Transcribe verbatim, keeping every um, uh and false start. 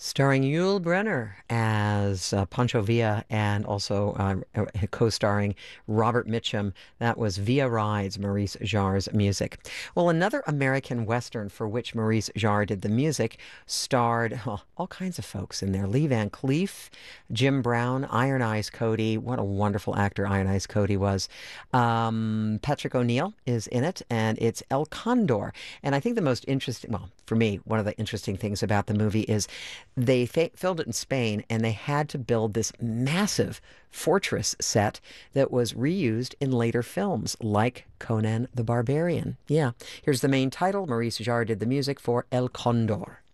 starring Yul Brynner as uh, Pancho Villa and also uh, uh, co-starring Robert Mitchum. That was Via Rides, Maurice Jarre's music. Well, another American Western for which Maurice Jarre did the music starred oh, all kinds of folks in there. Lee Van Cleef, Jim Brown, Iron Eyes Cody. What a wonderful actor Iron Eyes Cody was. Um, Patrick O'Neill is in it, and it's El Condor. And I think the most interesting, well, for me, one of the interesting things about the movie is they fa- filmed it in Spain, and they had to build this massive fortress set that was reused in later films, like Conan the Barbarian. Yeah, here's the main title. Maurice Jarre did the music for El Condor.